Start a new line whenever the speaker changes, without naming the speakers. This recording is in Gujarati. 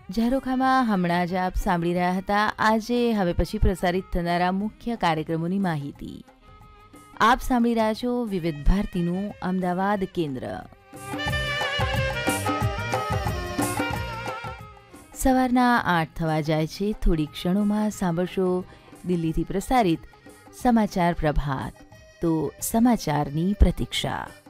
ઝારોખામાં હમણાં જ આપ સાંભળી રહ્યા હતા આજે હવે પછી પ્રસારિત થનારા મુખ્ય કાર્યક્રમોની માહિતી. આપ સાંભળી રહ્યા છો વિવિધ ભારતીનું અમદાવાદ કેન્દ્ર. સવારના 8 થવા જાય છે. થોડી ક્ષણોમાં સાંભળશો દિલ્હીથી પ્રસારિત સમાચાર પ્રભાત. તો સમાચારની પ્રતીક્ષા.